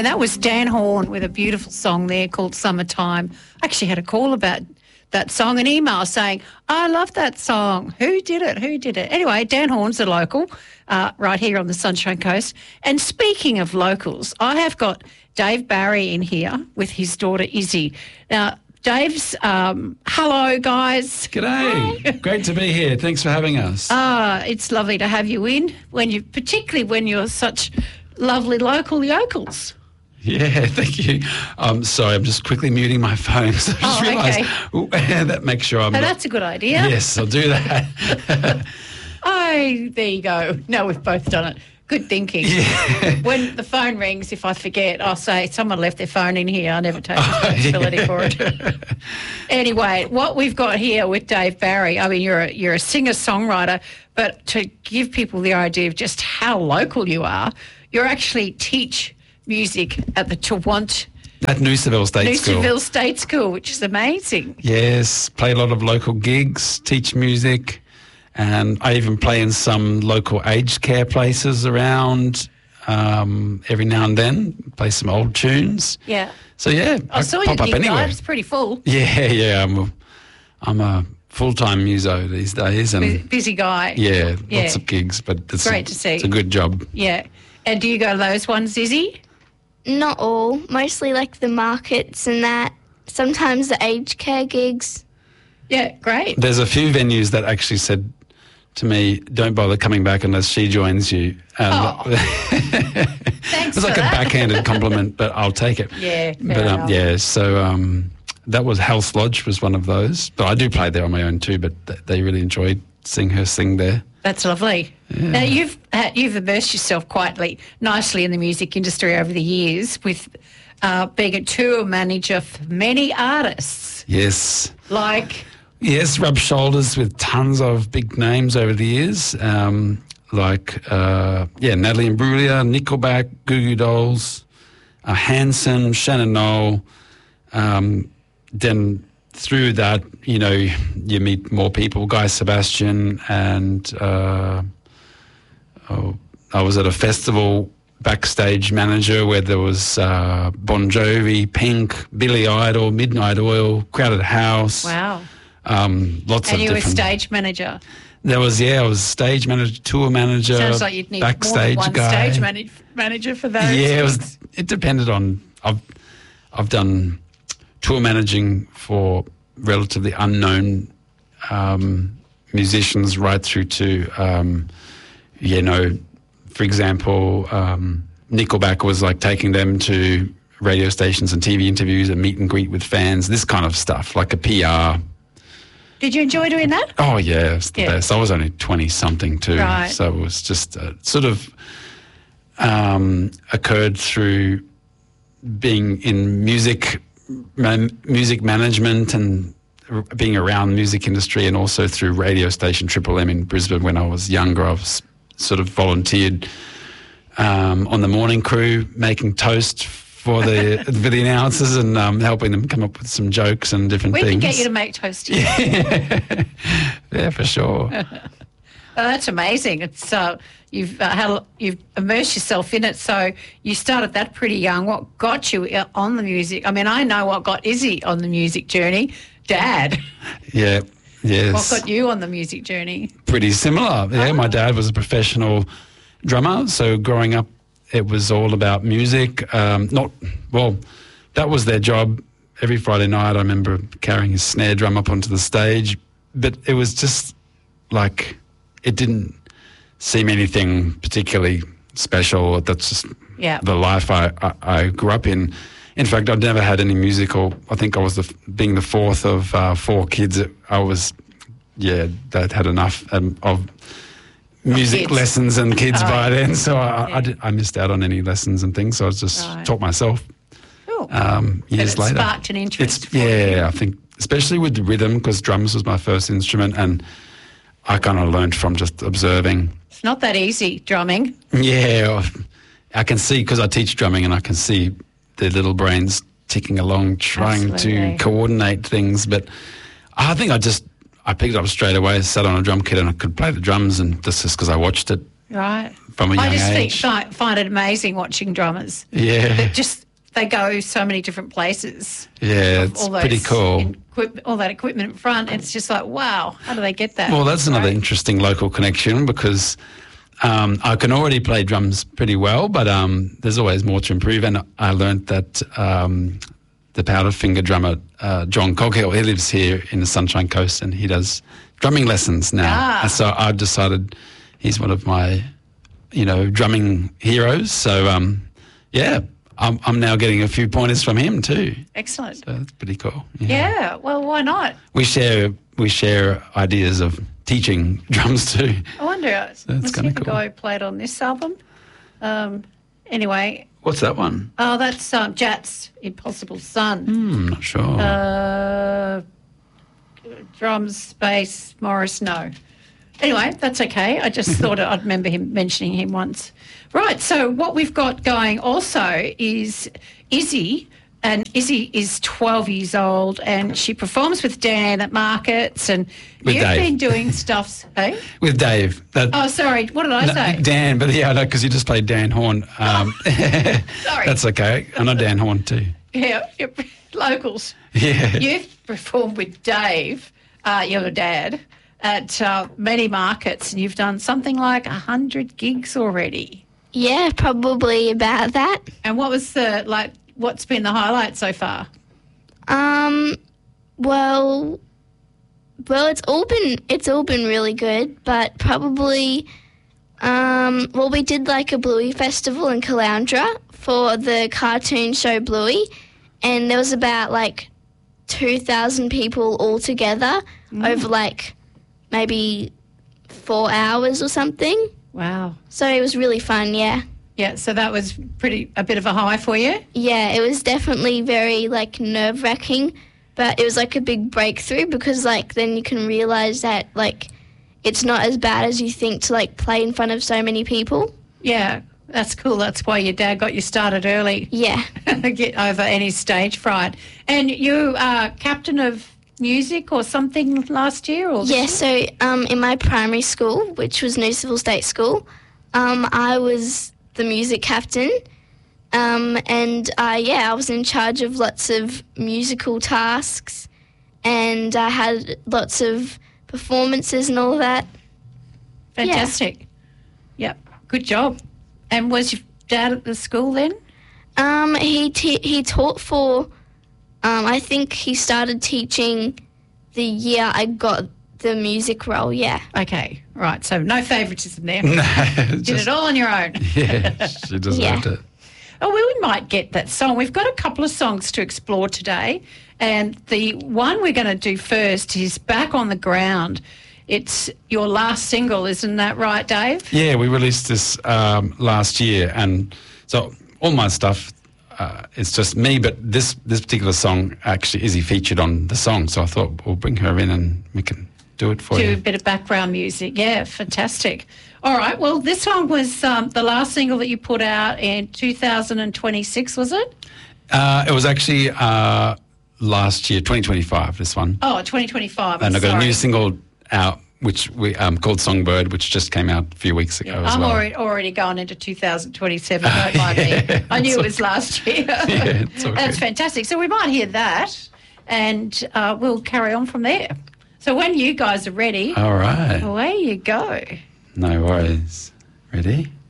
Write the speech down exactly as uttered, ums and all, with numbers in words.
Okay, that was Dan Horn with a beautiful song there called Summertime. I actually had a call about that song, an email saying, I love that song. Who did it? Who did it? Anyway, Dan Horn's a local uh, right here on the Sunshine Coast. And speaking of locals, I have got Dave Barry in here with his daughter Izzy. Now, Dave's, um, hello, guys. G'day. Hi. Great to be here. Thanks for having us. Ah, it's lovely to have you in, when you, particularly when you're such lovely local yokels. Yeah, thank you. Um, sorry, I'm just quickly muting my phone. So I just oh, realised okay. that makes sure I'm. Oh, not... that's a good idea. Yes, I'll do that. Oh, there you go. No, we've both done it. Good thinking. Yeah. When the phone rings, if I forget, I'll say, someone left their phone in here. I never take responsibility oh, yeah. for it. Anyway, what we've got here with Dave Barry, I mean, you're a, you're a singer-songwriter, but to give people the idea of just how local you are, you actually teach music at the Tawant at Noosaville State School. Noosaville State School, which is amazing. Yes, play a lot of local gigs, teach music, and I even play in some local aged care places around um, every now and then, play some old tunes. Yeah. So, yeah, I, I saw pop your up anywhere. It's pretty full. Yeah, yeah, I'm a, I'm a full-time muso these days. And busy guy. Yeah, yeah. lots of gigs, but it's great a, to see. It's a good job. Yeah. And do you go to those ones, Izzy? Not all. Mostly like the markets and that. Sometimes the aged care gigs. Yeah, great. There's a few venues that actually said to me, don't bother coming back unless she joins you. Um, oh. Thanks It's like for a that. backhanded compliment, but I'll take it. Yeah, fair But um, enough. yeah, so um, that was Health Lodge was one of those. But I do play there on my own too, but th- they really enjoyed seeing her sing there. That's lovely. Yeah. Now, you've uh, you've immersed yourself quite li- nicely in the music industry over the years with uh, being a tour manager for many artists. Yes. Like? Yes, rubbed shoulders with tons of big names over the years, um, like, uh, yeah, Natalie Imbruglia, Nickelback, Goo Goo Dolls, uh, Hanson, Shannon Knoll. Um, then through that, you know, you meet more people, Guy Sebastian, and uh, oh, I was at a festival backstage manager where there was uh, Bon Jovi, Pink, Billy Idol, Midnight Oil, Crowded House. Wow. Um, lots and of you were different. stage manager. There was, yeah, I was stage manager, tour manager. Sounds like you'd need backstage more than one guy. stage manage, manager for those. Yeah, it was. It depended on. I've I've done tour managing for relatively unknown um, musicians, right through to, um, you know, for example, um, Nickelback was like taking them to radio stations and T V interviews and meet and greet with fans. This kind of stuff, like a P R. Did you enjoy doing that? Oh, yeah, it's the Yeah. best. I was only twenty-something too. Right. So it was just uh, sort of um, occurred through being in music man, music management and r- being around the music industry, and also through radio station Triple M in Brisbane when I was younger. I was sort of volunteered um, on the morning crew, making toast for the for the announcers and um, helping them come up with some jokes and different We things. can get you to make toast. Yeah, yeah, for sure. Oh, that's amazing. It's uh, you've uh, had, you've immersed yourself in it. So you started that pretty young. What got you uh, on the music? I mean, I know what got Izzy on the music journey. Dad. Yeah, yes. What got you on the music journey? Pretty similar. Yeah, Oh. my dad was a professional drummer, so growing up, it was all about music. Um, not well, that was their job. Every Friday night, I remember carrying his snare drum up onto the stage, but it was just like it didn't seem anything particularly special. That's just Yeah. the life I, I, I grew up in. In fact, I'd never had any musical. I think I was the, being the fourth of uh, four kids. I was, yeah, that had enough um, of music kids. lessons and kids Oh, by then. So I, yeah. I, did, I missed out on any lessons and things. So I was just Right. taught myself Cool. um, years it later. sparked an interest It's for you. yeah, I think especially with the rhythm, because drums was my first instrument, and I kind of learned from just observing. It's not that easy, drumming. Yeah, I can see, because I teach drumming, and I can see their little brains ticking along trying Absolutely. to coordinate things. But I think I just I picked it up straight away, sat on a drum kit, and I could play the drums, and this is because I watched it Right. Right. From a young I just age. think, fi- find it amazing watching drummers. Yeah. That just they go so many different places. Yeah, Of it's all those pretty cool. equip- all that equipment in front. It's just like, wow, how do they get that? Well, that's another Right. interesting local connection because um, I can already play drums pretty well, but um, there's always more to improve. And I learnt that um, the Powderfinger drummer, uh, John Coghill, he lives here in the Sunshine Coast and he does drumming lessons now. Ah. And so I've decided he's one of my, you know, drumming heroes. So, um, yeah, I'm, I'm now getting a few pointers from him too. Excellent. So that's pretty cool. Yeah, well, why not? We share we share ideas of teaching drums too. I wonder. that's Let's see kinda if the cool. guy played on this album. Um, anyway, What's that one? oh, that's um, Jat's Impossible Son. Hmm, I'm not sure. Uh, drums, bass, Morris, no. Anyway, that's okay. I just thought I'd remember him mentioning him once. Right, so what we've got going also is Izzy, and Izzy is twelve years old and she performs with Dan at markets and With you've Dave. been doing stuff, eh? With Dave. That, Oh, sorry, what did I no, say? Dan, but yeah, I know because you just played Dan Horn. Um, Sorry. That's okay. I know Dan Horn too. Yeah, yep, locals. Yeah. You've performed with Dave, uh, your dad, at uh, many markets, and you've done something like one hundred gigs already. Yeah, probably about that. And what was the, like, what's been the highlight so far? Um, well, well, it's all been it's all been really good, but probably, um, well, we did like a Bluey festival in Caloundra for the cartoon show Bluey, and there was about like two thousand people all together over like maybe four hours or something. Wow. So it was really fun, yeah. Yeah, so that was pretty, a bit of a high for you? Yeah, it was definitely very like nerve wracking, but it was like a big breakthrough because like then you can realise that like it's not as bad as you think to like play in front of so many people. Yeah, that's cool. That's why your dad got you started early. Yeah. Get over any stage fright. And you are captain of music or something last year? Or Yeah, so um, in my primary school, which was Noosaville State School, um, I was the music captain. Um, and uh, yeah, I was in charge of lots of musical tasks and I had lots of performances and all that. Fantastic. Yep, good job. And was your dad at the school then? Um, he t- he taught for, um, I think he started teaching the year I got the music role, yeah. Okay, right. So no favouritism there. No, Did just- it all on your own. Yeah, she deserved Yeah. it. Oh, well, we might get that song. We've got a couple of songs to explore today. And the one we're going to do first is Back on the Ground. It's your last single, isn't that right, Dave? Yeah, we released this um, last year, and so all my stuff, uh, it's just me. But this this particular song actually Izzy featured on the song, so I thought we'll bring her in and we can do it for Do a you. bit of background music. Yeah, fantastic. All right. Well, this one was um, the last single that you put out in two thousand twenty-six, was it? Uh, it was actually uh, last year, twenty twenty-five. This one, Oh, twenty twenty-five. I'm and I got sorry. a new single out, which we um, called Songbird, which just came out a few weeks ago as I'm well. already, already going into two thousand twenty-seven. Don't mind me. I knew it was last year. Yeah, it's all That's good. fantastic. So we might hear that, and uh, we'll carry on from there. So when you guys are ready, All right, away you go. no worries. Ready?